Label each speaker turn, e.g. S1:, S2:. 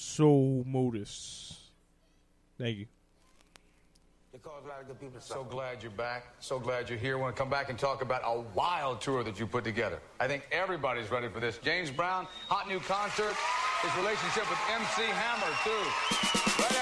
S1: Soul Modus. Thank you.
S2: So glad you're back. So glad you're here. I want to come back and talk about a wild tour that you put together. I think everybody's ready for this. James Brown, hot new concert. His relationship with MC Hammer, too. Right